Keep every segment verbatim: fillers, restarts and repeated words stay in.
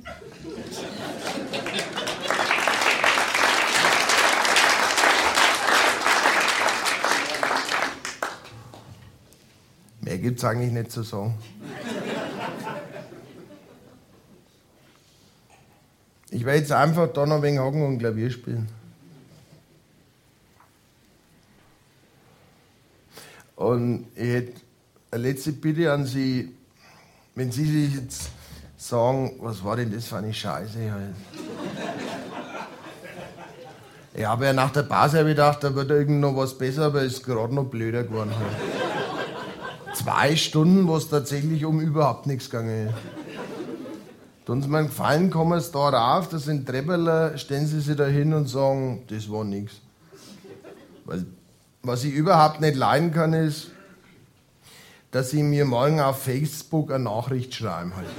Mehr gibt es eigentlich nicht zu sagen. Ich werde jetzt einfach da noch ein wenig hocken und Klavier spielen. Und ich hätte eine letzte Bitte an Sie, wenn Sie sich jetzt sagen, was war denn das für eine Scheiße halt. Ich habe ja nach der Pause gedacht, da wird irgend noch was besser, aber es ist gerade noch blöder geworden halt. Zwei Stunden, wo es tatsächlich um überhaupt nichts gegangen ist. Tun Sie mir einen Gefallen, kommen Sie da rauf, das sind Trepperler, stellen Sie sich da hin und sagen, das war nichts. Weil, was ich überhaupt nicht leiden kann, ist, dass Sie mir morgen auf Facebook eine Nachricht schreiben. Halt.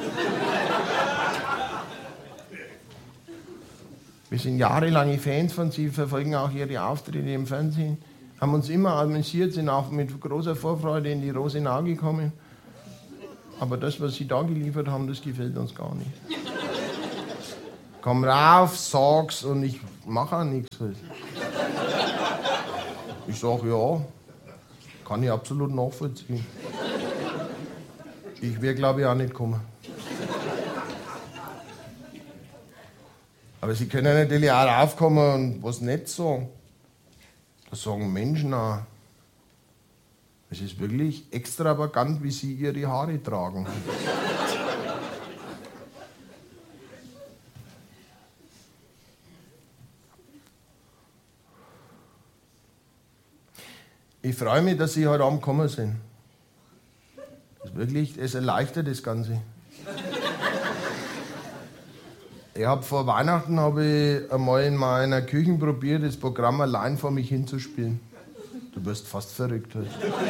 Wir sind jahrelange Fans von Sie, verfolgen auch Ihre Auftritte im Fernsehen, haben uns immer amüsiert, sind auch mit großer Vorfreude in die Rosenau gekommen. Aber das, was Sie da geliefert haben, das gefällt uns gar nicht. Komm rauf, sag's und ich mache auch nichts. Halt. Ich sag ja, kann ich absolut nachvollziehen. Ich wäre, glaube ich, auch nicht kommen. Aber Sie können natürlich auch raufkommen und was nicht sagen. Da sagen Menschen auch. Es ist wirklich extravagant, wie Sie Ihre Haare tragen. Ich freue mich, dass Sie heute Abend gekommen sind. Das ist wirklich, es erleichtert das Ganze. Ich habe vor Weihnachten habe ich einmal in meiner Küche probiert, das Programm allein vor mich hinzuspielen. Du wirst fast verrückt heute.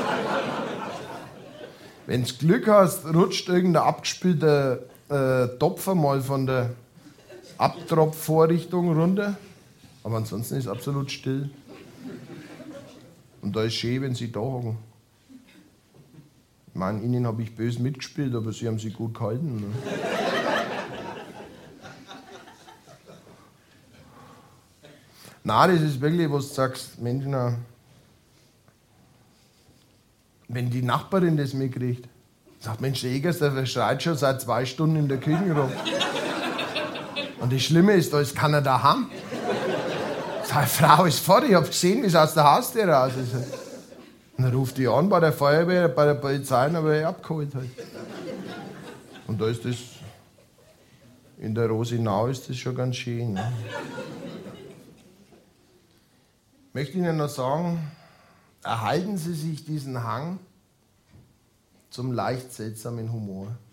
Wenn du Glück hast, rutscht irgendein abgespielter äh, Topf mal von der Abtropfvorrichtung runter. Aber ansonsten ist absolut still. Und da ist schön, wenn Sie da hocken. Ich meine, Ihnen habe ich böse mitgespielt, aber Sie haben sich gut gehalten. Ne? Nein, das ist wirklich, was du sagst, Mensch, na, wenn die Nachbarin das mitkriegt, sagt, Mensch, der Egers, der schreit schon seit zwei Stunden in der Küche rum. Und das Schlimme ist, da ist keiner daheim. Seine Frau ist fort, ich habe gesehen, wie es aus der Haustür raus ist. Und dann ruft die an bei der Feuerwehr, bei der Polizei, und habe ich abgeholt. Halt. Und da ist das, in der Rosenau ist das schon ganz schön. Ne? Ich möchte Ihnen noch sagen, erhalten Sie sich diesen Hang zum leicht seltsamen Humor.